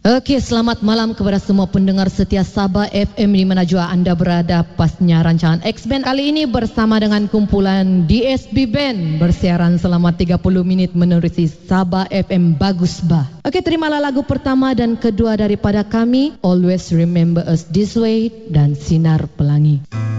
Okey, selamat malam kepada semua pendengar setia Sabah FM di mana jua anda berada. Pasnya rancangan X-Band kali ini bersama dengan kumpulan DSB Band bersiaran selama 30 minit menerusi Sabah FM Bagus Bah. Okey, terimalah lagu pertama dan kedua daripada kami, Always Remember Us This Way dan Sinar Pelangi.